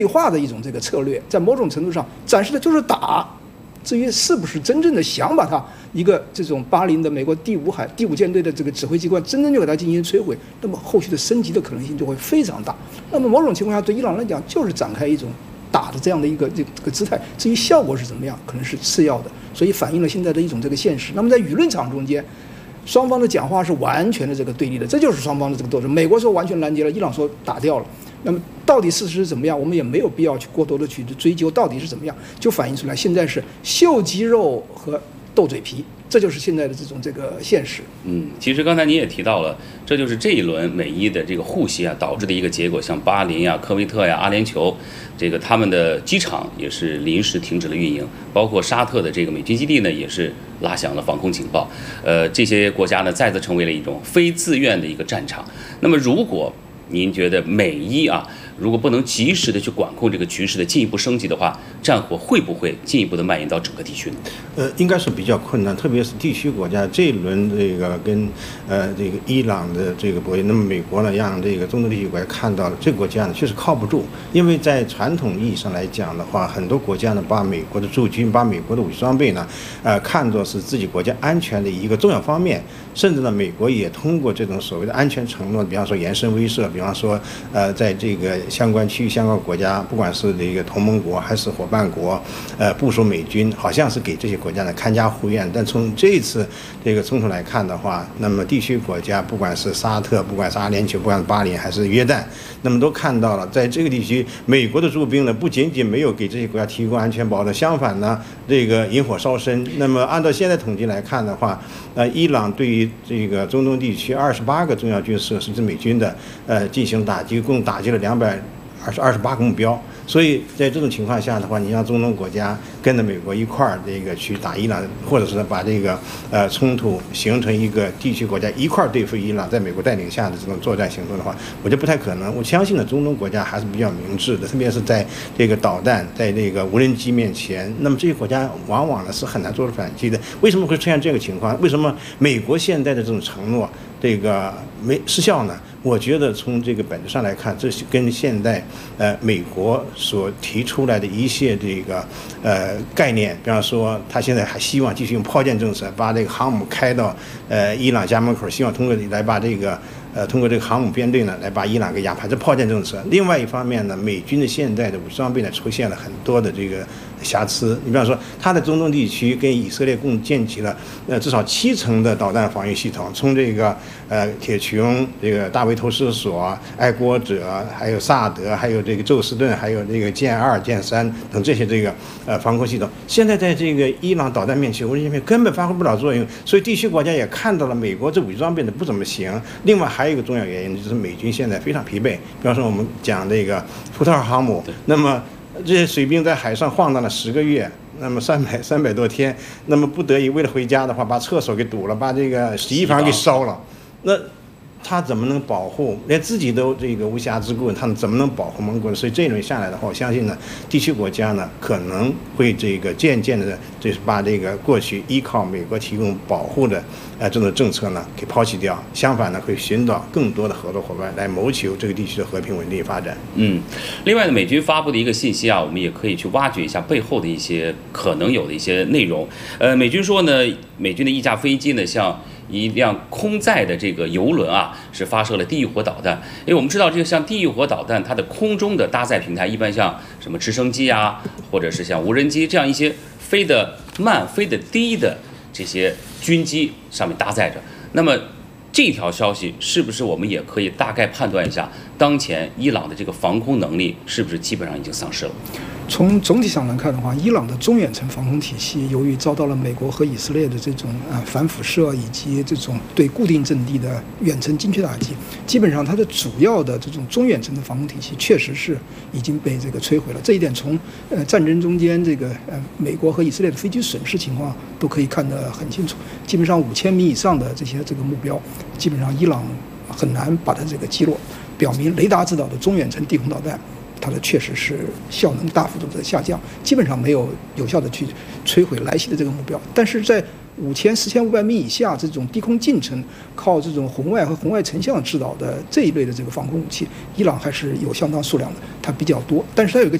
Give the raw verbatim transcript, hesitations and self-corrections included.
化的一种这个策略，在某种程度上展示的就是打。至于是不是真正的想把它一个这种巴林的美国第五海第五舰队的这个指挥机关真正就给它进行摧毁，那么后续的升级的可能性就会非常大。那么某种情况下，对伊朗来讲，就是展开一种打的这样的一个这这个姿态。至于效果是怎么样，可能是次要的，所以反映了现在的一种这个现实。那么在舆论场中间，双方的讲话是完全的这个对立的，这就是双方的这个斗争。美国说完全拦截了，伊朗说打掉了。那么到底事实是怎么样，我们也没有必要去过多的去追究到底是怎么样，就反映出来现在是秀肌肉和斗嘴皮，这就是现在的这种这个现实。 嗯，其实刚才您也提到了，这就是这一轮美伊的这个互袭啊导致的一个结果，像巴林呀、科威特呀、阿联酋，这个他们的机场也是临时停止了运营，包括沙特的这个美军基地呢也是拉响了防空警报。呃，这些国家呢再次成为了一种非自愿的一个战场。那么如果您觉得美伊啊，如果不能及时的去管控这个局势的进一步升级的话，战火会不会进一步的蔓延到整个地区呢？ 呃，应该是比较困难，特别是地区国家这一轮这个跟呃这个伊朗的这个博弈，那么美国呢让这个中东地区国家看到了这个国家呢确实靠不住，因为在传统意义上来讲的话，很多国家呢把美国的驻军、把美国的武器装备呢，呃看作是自己国家安全的一个重要方面，甚至呢美国也通过这种所谓的安全承诺，比方说延伸威慑，比方说呃在这个相关区域、相关国家，不管是这个同盟国还是伙伴国，呃部署美军，好像是给这些国家呢看家护院。但从这一次这个冲突来看的话，那么地区国家，不管是沙特，不管是阿联酋，不管是巴林还是约旦，那么都看到了，在这个地区，美国的驻兵呢不仅仅没有给这些国家提供安全保障，相反呢，这个引火烧身。那么按照现在统计来看的话，呃，伊朗对于这个中东地区二十八个重要军事设施，是美军的，呃，进行打击，共打击了两百二十二十八个目标。所以在这种情况下的话，你让中东国家跟着美国一块儿这个去打伊朗，或者是把这个呃冲突形成一个地区国家一块儿对付伊朗，在美国带领下的这种作战行动的话，我觉得不太可能。我相信呢，中东国家还是比较明智的，特别是在这个导弹、在这个无人机面前，那么这些国家往往呢是很难做出反击的。为什么会出现这个情况？为什么美国现在的这种承诺这个没失效呢？我觉得从这个本质上来看，这是跟现在呃美国所提出来的一些这个呃概念，比方说他现在还希望继续用炮舰政策，把这个航母开到呃伊朗家门口，希望通过来把这个呃通过这个航母编队呢来把伊朗给压趴，这炮舰政策。另外一方面呢，美军的现在的武器装备呢出现了很多的这个瑕疵。你比方说，他在中东地区跟以色列共建起了呃至少七层的导弹防御系统，从这个呃铁穹、这个大卫投石所、爱国者，还有萨德，还有这个宙斯盾，还有这个歼二、歼三等这些这个呃防空系统，现在在这个伊朗导弹面前，无人机面根本发挥不了作用。所以地区国家也看到了美国这武器装备的不怎么行。另外还有一个重要原因就是美军现在非常疲惫。比方说我们讲这个福特号航母，那么这些水兵在海上晃荡了十个月，那么三百三百多天，那么不得已为了回家的话，把厕所给堵了，把这个洗衣房给烧了，那他怎么能保护连自己都这个无暇之顾，他们怎么能保护盟国呢？所以这一轮下来的话，我相信呢，地区国家呢可能会这个渐渐的，就是把这个过去依靠美国提供保护的呃这种政策呢给抛弃掉，相反呢会寻找更多的合作伙伴来谋求这个地区的和平稳定发展。 嗯，另外呢，美军发布的一个信息啊，我们也可以去挖掘一下背后的一些可能有的一些内容。呃，美军说呢，美军的一架飞机呢向一辆空载的这个游轮啊，是发射了地狱火导弹。因为我们知道，这个像地狱火导弹，它的空中的搭载平台一般像什么直升机啊，或者是像无人机这样一些飞得慢、飞得低的这些军机上面搭载着。那么这条消息是不是我们也可以大概判断一下，当前伊朗的这个防空能力是不是基本上已经丧失了？ 从总体上来看的话，伊朗的中远程防空体系由于遭到了美国和以色列的这种啊反辐射以及这种对固定阵地的远程精确打击，基本上它的主要的这种中远程的防空体系确实是已经被这个摧毁了。这一点从呃战争中间这个呃美国和以色列的飞机损失情况都可以看得很清楚。基本上五千米以上的这些这个目标，基本上伊朗很难把它这个击落，表明雷达制导的中远程地空导弹，它的确实是效能大幅度的下降，基本上没有有效的去摧毁来袭的这个目标。但是在五千、四千五百米以下这种低空近程，靠这种红外和红外成像制导的这一类的这个防空武器，伊朗还是有相当数量的，它比较多。但是它有一个